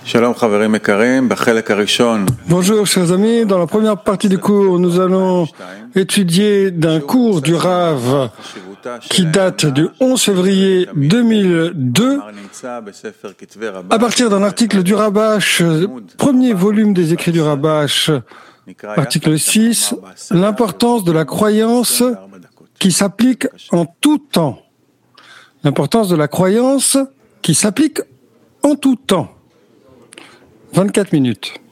Bonjour chers amis, dans la première partie du cours, nous allons étudier d'un cours du Rav qui date du 11 février 2002 à partir d'un article du Rabash, premier volume des écrits du Rabash, article 6, l'importance de la croyance qui s'applique en tout temps. L'importance de la croyance qui s'applique en tout temps. 24 minutes.